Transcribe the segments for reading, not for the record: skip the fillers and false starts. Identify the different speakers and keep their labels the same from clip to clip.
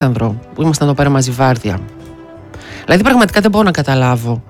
Speaker 1: που ήμασταν εδώ πέρα μαζί βάρδια. Δηλαδή πραγματικά δεν μπορώ να καταλάβω.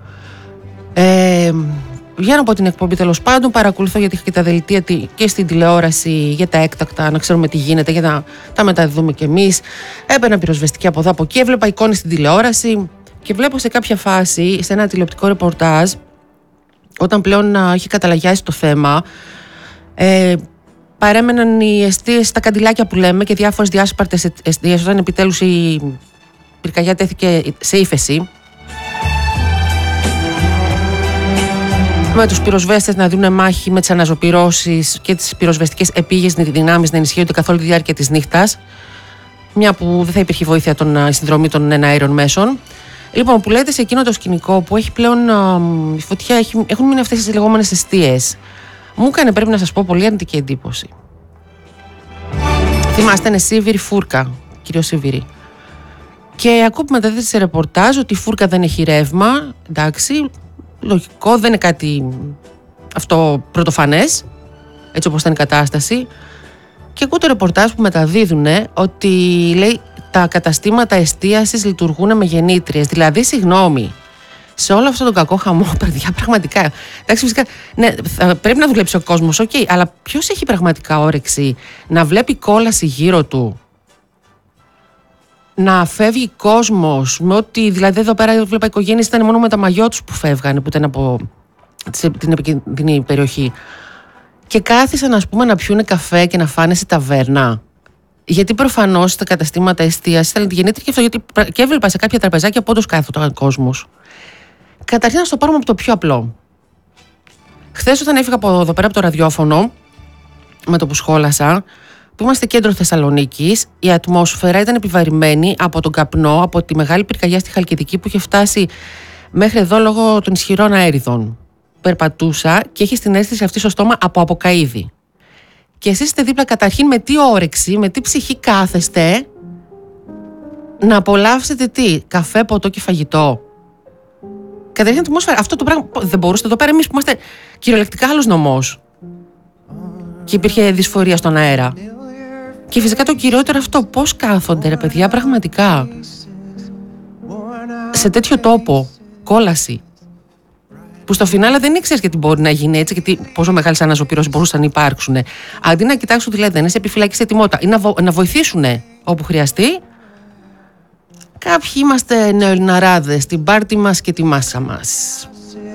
Speaker 1: Βγαίνω από την εκπομπή, τέλος πάντων, παρακολουθώ, γιατί είχα και τα δελτία και στην τηλεόραση για τα έκτακτα, να ξέρουμε τι γίνεται, για να τα μεταδούμε κι εμείς. Έπαιρνα πυροσβεστική από εδώ από εκεί, έβλεπα εικόνες στην τηλεόραση και βλέπω σε κάποια φάση, σε ένα τηλεοπτικό ρεπορτάζ, όταν πλέον είχε καταλαγιάσει το θέμα, παρέμεναν οι εστίες στα καντιλάκια που λέμε και διάφορες διάσπαρτες εστίες, όταν επιτέλους η πυρκαγιά τέθηκε σε ύφεση. Με τους πυροσβέστες να δουν μάχη με τις αναζωπυρώσεις και τις πυροσβεστικές επίγειες δυνάμεις να ενισχύονται καθ' όλη τη διάρκεια της νύχτας, μια που δεν θα υπήρχε βοήθεια συνδρομή των εναέριων μέσων. Λοιπόν, που λέτε σε εκείνο το σκηνικό που έχει πλέον η φωτιά, έχουν μείνει αυτές τις λεγόμενες εστίες. Μου έκανε, πρέπει να σας πω, πολύ αρνητική εντύπωση. Θυμάστε, είναι Σίβηρη φούρκα, κύριο Σίβηρη. Και ακούω που μεταδίδεται σε ρεπορτάζ ότι η φούρκα δεν έχει ρεύμα. Εντάξει, λογικό, δεν είναι κάτι αυτό πρωτοφανές, έτσι όπως ήταν η κατάσταση. Και ακούω το ρεπορτάζ που μεταδίδουν ότι λέει τα καταστήματα εστίασης λειτουργούν με γεννήτριες. Δηλαδή, συγγνώμη, σε όλο αυτόν τον κακό χαμό, παιδιά, πραγματικά. Εντάξει, φυσικά, ναι, πρέπει να δουλέψει ο κόσμος, okay, αλλά ποιος έχει πραγματικά όρεξη να βλέπει κόλαση γύρω του, να φεύγει κόσμος, με ότι δηλαδή εδώ πέρα βλέπα οικογένειες ήταν μόνο με τα μαγιό τους που φεύγανε, που ήταν από την επικίνδυνη περιοχή. Και κάθισαν, ας πούμε, να πιούνε καφέ και να φάνε σε ταβέρνα. Γιατί προφανώς τα καταστήματα εστίασης ήταν γεννήτρια και αυτό, γιατί και έβλεπα σε κάποια τραπεζάκια που όντως κάθονταν κόσμος. Καταρχήν να στο πάρουμε από το πιο απλό. Χθες, όταν έφυγα από εδώ πέρα από το ραδιόφωνο, με το που σχόλασα, που είμαστε κέντρο Θεσσαλονίκης, η ατμόσφαιρα ήταν επιβαρημένη από τον καπνό, από τη μεγάλη πυρκαγιά στη Χαλκιδική που είχε φτάσει μέχρι εδώ λόγω των ισχυρών αέριδων. Περπατούσα και είχε την αίσθηση αυτή στο στόμα από αποκαΐδη. Και εσείς είστε δίπλα, καταρχήν, με τι όρεξη, με τι ψυχή κάθεστε να απολαύσετε τι, καφέ, ποτό και φαγητό. Καταρχήν, ατμόσφαιρα, αυτό το πράγμα δεν μπορούσατε εδώ πέρα, εμείς που είμαστε κυριολεκτικά άλλος νομός. Και υπήρχε δυσφορία στον αέρα. Και φυσικά το κυριότερο αυτό, πώς κάθονται ρε παιδιά, πραγματικά. Σε τέτοιο τόπο, κόλαση. Που στο φινάλε δεν ήξερες γιατί μπορεί να γίνει έτσι, γιατί πόσο μεγάλες αναζωπυρώσεις μπορούσαν να υπάρξουν. Αντί να κοιτάξουν τι λέτε, να είναι σε επιφυλακή, σε ετοιμότητα ή να βοηθήσουν όπου χρειαστεί, κάποιοι είμαστε νεοελληναράδες, την πάρτη μας και τη μάσα μας.